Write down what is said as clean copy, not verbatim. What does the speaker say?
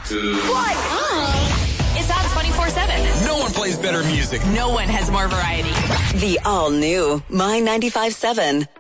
What? It's on 24/7. No one plays better music. No one has more variety. The all-new My 95.7.